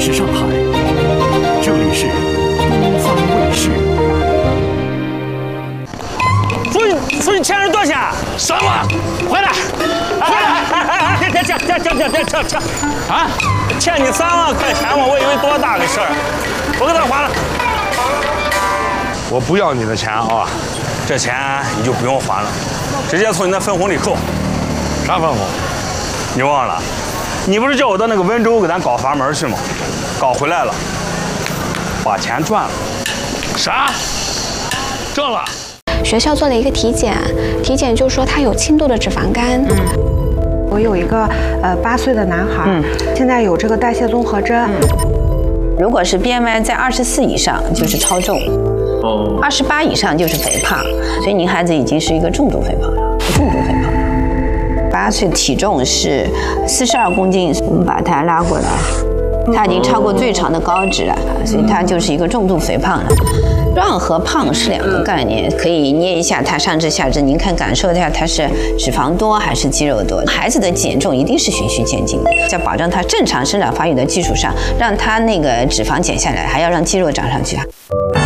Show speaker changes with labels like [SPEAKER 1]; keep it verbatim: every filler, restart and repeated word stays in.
[SPEAKER 1] 是上海，这里是东方卫视。
[SPEAKER 2] 出去出去欠人多少钱？
[SPEAKER 3] 什么？
[SPEAKER 2] 回来！回来！别别别别别别别别别！啊！欠你三万块钱嘛，我以为多大个事儿，我给他还了。
[SPEAKER 3] 我不要你的钱啊！
[SPEAKER 2] 这钱你就不用还了，直接从你的分红里扣。
[SPEAKER 3] 啥分红？
[SPEAKER 2] 你忘了？你不是叫我到那个温州给咱搞阀门去吗？搞回来了，把钱赚了。
[SPEAKER 3] 啥？挣了？
[SPEAKER 4] 学校做了一个体检，体检就说他有轻度的脂肪肝。
[SPEAKER 5] 嗯，我有一个呃八岁的男孩，嗯、现在有这个代谢综合征。嗯、
[SPEAKER 6] 如果是 B M I 在二十四以上，就是超重。哦。二十八以上就是肥胖，所以您孩子已经是一个重度肥胖了，重度肥胖。八岁体重是四十二公斤，我们把他拉过来，他已经超过最长的高值了，所以他就是一个重度肥胖了。壮和胖是两个概念，可以捏一下他上肢下肢，您看感受一下他是脂肪多还是肌肉多。孩子的减重一定是循序渐进的，在保证他正常生长发育的基础上，让他那个脂肪减下来，还要让肌肉长上去。